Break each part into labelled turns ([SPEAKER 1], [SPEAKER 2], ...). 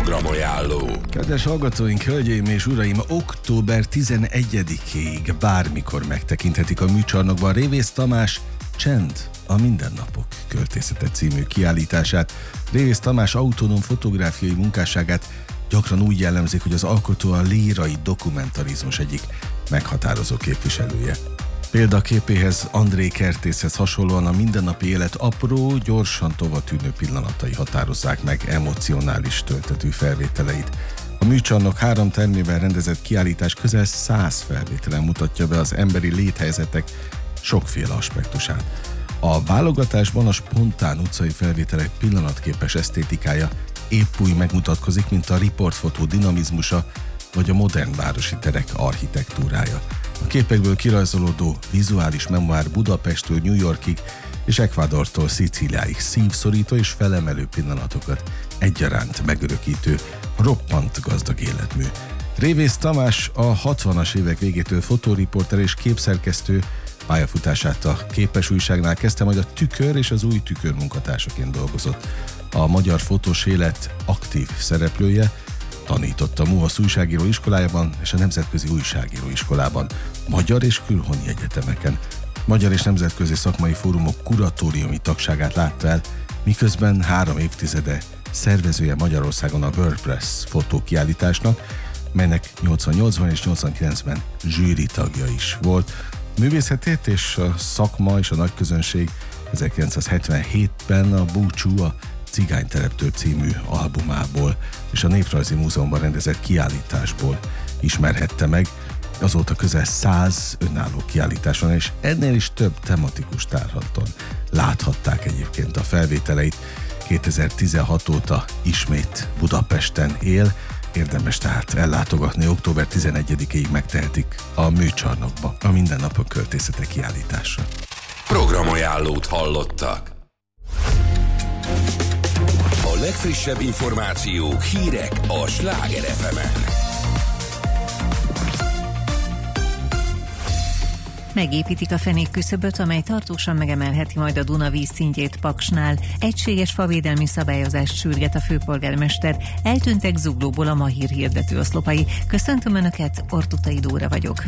[SPEAKER 1] Programajánló.
[SPEAKER 2] Kedves hallgatóink, hölgyeim és uraim, október 11-ig bármikor megtekinthetik a műcsarnokban Révész Tamás Csend, a mindennapok költészete című kiállítását. Révész Tamás autonóm fotográfiai munkásságát gyakran úgy jellemzik, hogy az alkotó a lírai dokumentarizmus egyik meghatározó képviselője. Példaképéhez, André Kertészhez hasonlóan a mindennapi élet apró, gyorsan tovatűnő pillanatai határozzák meg emocionális töltetű felvételeit. A műcsarnok 3 termében rendezett kiállítás közel 100 felvételen mutatja be az emberi léthelyzetek sokféle aspektusát. A válogatásban a spontán utcai felvételek pillanatképes esztétikája épp úgy megmutatkozik, mint a riportfotó dinamizmusa vagy a modern városi terek architektúrája. A képekből kirajzolódó vizuális memoár Budapesttől New Yorkig és Ecuadortól Szicíliáig szívszorító és felemelő pillanatokat egyaránt megörökítő, roppant gazdag életmű. Révész Tamás a 60-as évek végétől fotóriporter és képszerkesztő, pályafutását a Képes újságnál kezdte, majd a Tükör és az Új Tükör munkatársaként dolgozott. A magyar fotós élet aktív szereplője, tanított a MUHASZ újságíró iskolájában és a Nemzetközi Újságíró Iskolában, magyar és külhoni egyetemeken. Magyar és nemzetközi szakmai fórumok kuratóriumi tagságát látta el, miközben 3 évtizede szervezője Magyarországon a WordPress fotókiállításnak, melynek 88-ban és 89-ben zsűri tagja is volt. Művészetét és a szakma és a nagyközönség 1977-ben a Búcsú, a Cigánytereptől című albumából és a Néprajzi Múzeumban rendezett kiállításból ismerhette meg. Azóta közel 100 önálló kiállításon és ennél is több tematikus tárlaton láthatták egyébként a felvételeit. 2016 óta ismét Budapesten él, érdemes tehát ellátogatni, október 11-ig megtehetik a műcsarnokba a mindennapok költészete kiállításra.
[SPEAKER 1] Programajánlót hallottak. A legfrissebb információk, hírek a Sláger FM-en.
[SPEAKER 3] Megépítik a fenékküszöböt, amely tartósan megemelheti majd a Duna vízszintjét Paksnál. Egységes favédelmi szabályozást sürget a főpolgármester. Eltűntek Zuglóból a Mahír hirdető oszlopai. Köszöntöm Önöket, Ortutai Dóra vagyok.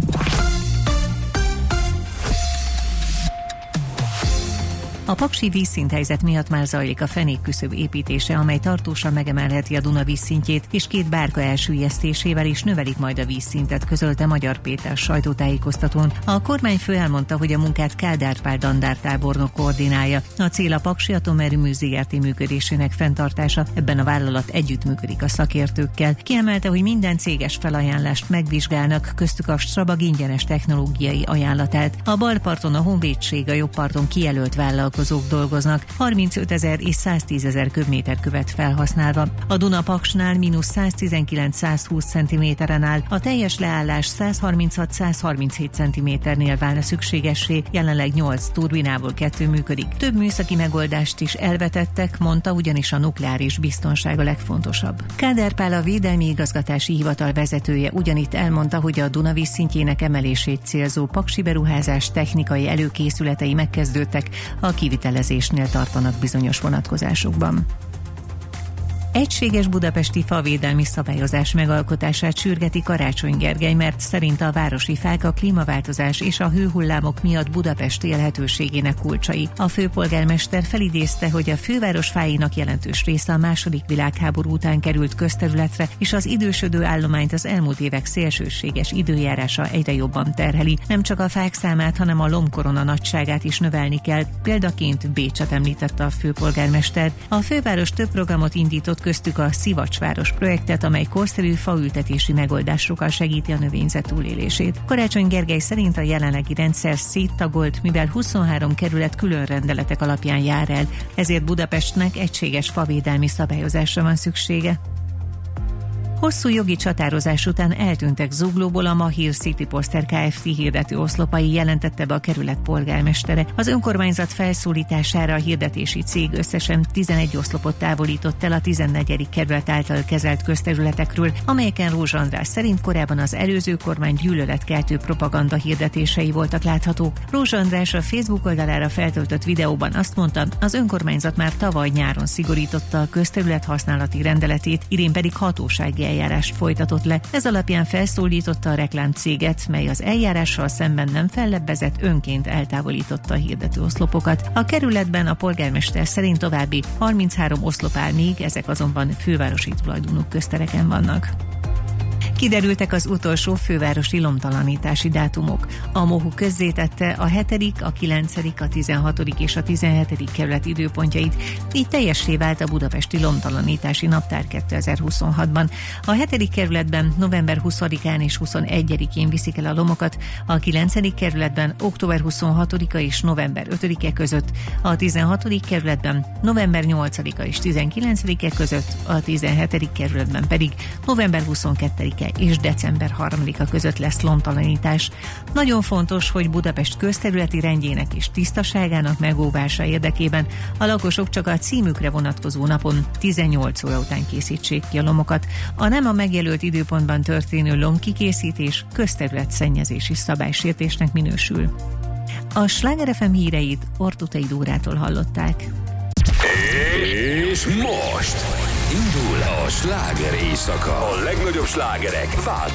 [SPEAKER 3] A paksi vízszinthelyzet miatt már zajlik a fenékküszöb építése, amely tartósan megemelheti a Duna vízszintjét, és 2 bárka elsüllyesztésével is növelik majd a vízszintet, közölte Magyar Péter sajtótájékoztatón. A kormányfő elmondta, hogy a munkát Kádár Pál dandártábornok koordinálja. A cél a Paksi Atomerőmű Zrt. Működésének fenntartása, ebben a vállalat együttműködik a szakértőkkel. Kiemelte, hogy minden céges felajánlást megvizsgálnak, köztük a Strabag ingyenes technológiai ajánlatát. A bal parton a Honvédség, a jobb parton kijelölt vállalkozók dolgoznak, 35 000 és 110 000 köbméter követ felhasználva. A Duna Paksnál -119-120 cm-en áll, a teljes leállás 136-137 cm-nél válna szükségessé, jelenleg 8 turbinából 2 működik. Több műszaki megoldást is elvetettek, mondta, ugyanis a nukleáris biztonság a legfontosabb. Kádár Pál, a Védelmi Igazgatási Hivatal vezetője ugyanitt elmondta, hogy a Duna vízszintjének emelését célzó paksi beruházás technikai előkészületei megkezdődtek, a kivitelezésnél tartanak bizonyos vonatkozásokban. Egységes budapesti favédelmi szabályozás megalkotását sürgeti Karácsony Gergely, mert szerint a városi fák a klímaváltozás és a hőhullámok miatt Budapest élhetőségének kulcsai. A főpolgármester felidézte, hogy a főváros fáinak jelentős része a II. Világháború után került közterületre, és az idősödő állományt az elmúlt évek szélsőséges időjárása egyre jobban terheli. Nem csak a fák számát, hanem a lombkorona nagyságát is növelni kell. Példaként Bécset említette a főpolgármester. A főváros több programot indított, köztük a Szivacsváros projektet, amely korszerű faültetési megoldásokkal segíti a növényzet túlélését. Karácsony Gergely szerint a jelenlegi rendszer széttagolt, mivel 23 kerület külön rendeletek alapján jár el, ezért Budapestnek egységes favédelmi szabályozásra van szüksége. Hosszú jogi csatározás után eltűntek Zuglóból a Mahir City Poster Kft. Hirdető oszlopai, jelentette be a kerület polgármestere. Az önkormányzat felszólítására a hirdetési cég összesen 11 oszlopot távolított el a 14. kerület által kezelt közterületekről, amelyeken Rózsa András szerint korábban az előző kormány gyűlöletkeltő propaganda hirdetései voltak láthatók. Rózsa András a Facebook oldalára feltöltött videóban azt mondta, az önkormányzat már tavaly nyáron szigorította a közterület használati rendeletét, idén pedig hatósági eljárást folytatott le. Ez alapján felszólította a reklámcéget, mely az eljárással szemben nem fellebbezett, önként eltávolította a hirdető oszlopokat. A kerületben a polgármester szerint további 33 oszlop áll még, ezek azonban fővárosi tulajdonú köztereken vannak. Kiderültek az utolsó fővárosi lomtalanítási dátumok. A MOHU közzétette a 7., a 9., a 16. és a 17. kerület időpontjait, így teljessé vált a budapesti lomtalanítási naptár 2026-ban. A 7. kerületben november 20-án és 21-én viszik el a lomokat, a 9. kerületben október 26-a és november 5-e között, a 16. kerületben november 8-a és 19-e között, a 17. kerületben pedig november 22-e és december 3-a között lesz lomtalanítás. Nagyon fontos, hogy Budapest közterületi rendjének és tisztaságának megóvása érdekében a lakosok csak a címükre vonatkozó napon 18 óra után készítsék ki a lomokat. A nem a megjelölt időpontban történő lomkikészítés közterületszennyezési szabálysértésnek minősül. A Sláger FM híreit Ortutai Dórától hallották.
[SPEAKER 1] És most indul a sláger éjszaka. A legnagyobb slágerek változnak